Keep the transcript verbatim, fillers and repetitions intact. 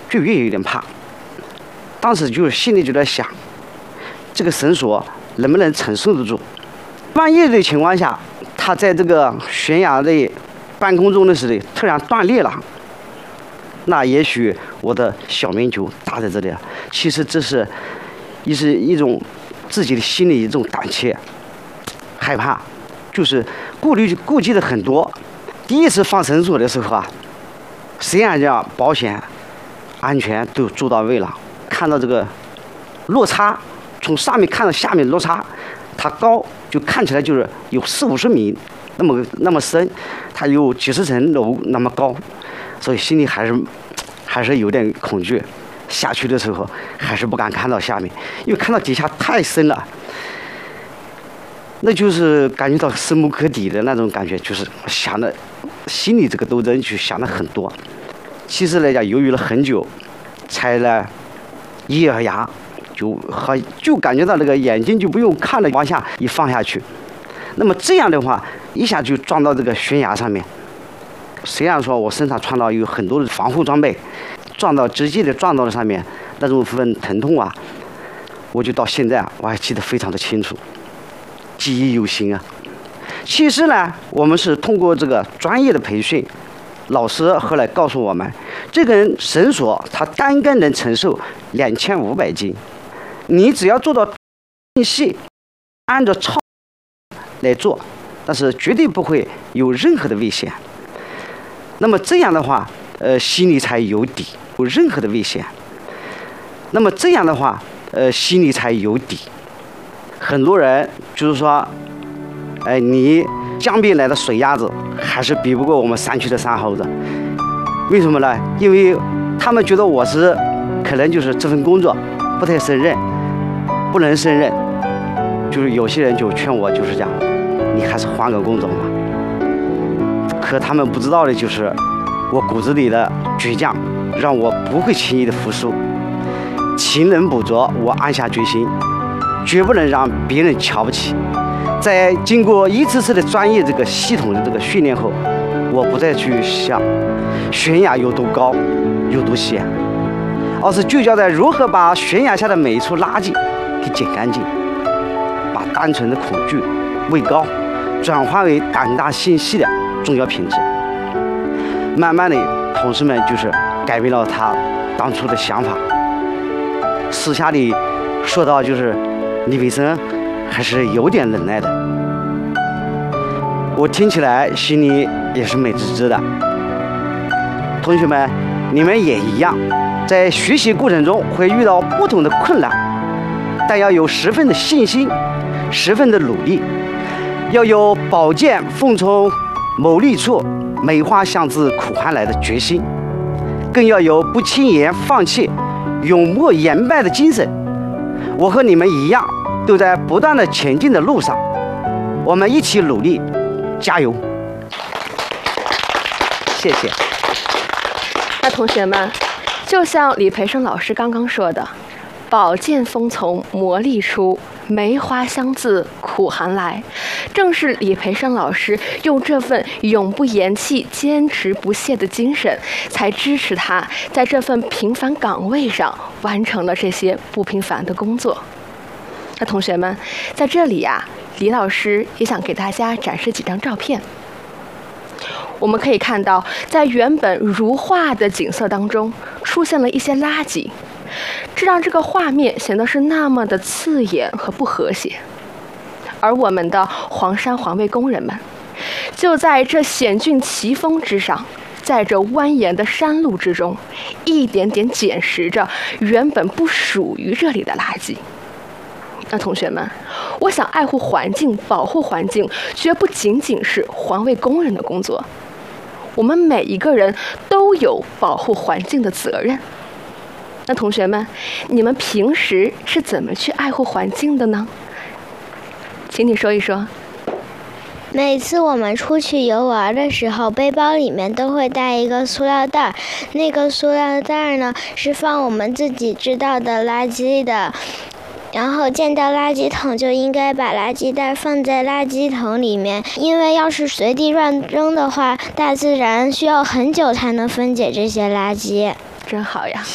就越有点怕。当时就是心里就在想，这个绳索能不能承受得住？万一的情况下，它在这个悬崖的半空中的时候突然断裂了，那也许我的小命就搭在这里了。其实这是一是一种自己的心里一种胆怯、害怕，就是顾虑顾忌的很多。第一次放绳索的时候啊，虽然讲保险、安全都做到位了，看到这个落差，从上面看到下面落差，它高就看起来就是有四五十米那么那么深，它有几十层楼那么高，所以心里还是还是有点恐惧。下去的时候还是不敢看到下面，因为看到底下太深了，那就是感觉到深不可抵的那种感觉，就是想的心里这个斗争就想的很多。其实来讲，犹豫了很久，才呢一咬牙，就和就感觉到那个眼睛就不用看了，往下一放下去。那么这样的话，一下就撞到这个悬崖上面。虽然说我身上穿到有很多的防护装备，撞到直接的撞到了上面，那种份疼痛啊，我就到现在我还记得非常的清楚，记忆犹新啊。其实呢，我们是通过这个专业的培训，老师后来告诉我们，这根绳索它单根能承受两千五百斤，你只要做到细，按照操来做，但是绝对不会有任何的危险。那么这样的话，呃，心里才有底，有任何的危险。那么这样的话，呃，心里才有底。很多人就是说，哎，你江边来的水鸭子还是比不过我们山区的山猴子。为什么呢？因为他们觉得我是可能就是这份工作不太胜任，不能胜任。就是有些人就劝我，就是讲，你还是换个工作吧。可他们不知道的就是，我骨子里的倔强，让我不会轻易的服输。勤能补拙，我暗下决心，绝不能让别人瞧不起。在经过一次次的专业这个系统的这个训练后，我不再去想悬崖有多高，有多险，而是聚焦在如何把悬崖下的每一处垃圾给捡干净，把单纯的恐惧、畏高转化为胆大心细的重要品质。慢慢的，同事们就是改变了他当初的想法。私下里说到，就是李培生还是有点能耐的。我听起来心里也是美滋滋的。同学们，你们也一样，在学习过程中会遇到不同的困难，但要有十分的信心，十分的努力，要有宝剑锋从某利处，梅花香自苦寒来的决心，更要有不轻言放弃、永不言败的精神。我和你们一样，都在不断的前进的路上，我们一起努力，加油！谢谢。 那同学们，就像李培生老师刚刚说的，宝剑锋从磨砺出，梅花香自苦寒来，正是李培生老师用这份永不言弃、坚持不懈的精神，才支持他在这份平凡岗位上完成了这些不平凡的工作。那同学们，在这里呀、啊，李老师也想给大家展示几张照片。我们可以看到，在原本如画的景色当中，出现了一些垃圾，这让这个画面显得是那么的刺眼和不和谐。而我们的黄山环卫工人们，就在这险峻奇峰之上，在这蜿蜒的山路之中，一点点捡拾着原本不属于这里的垃圾。那同学们，我想爱护环境、保护环境，绝不仅仅是环卫工人的工作，我们每一个人都有保护环境的责任。那同学们，你们平时是怎么去爱护环境的呢？请你说一说。 每次我们出去游玩的时候，背包里面都会带一个塑料袋，那个塑料袋呢是放我们自己知道的垃圾的。然后见到垃圾桶就应该把垃圾袋放在垃圾桶里面，因为要是随地乱扔的话，大自然需要很久才能分解这些垃圾。 真好呀！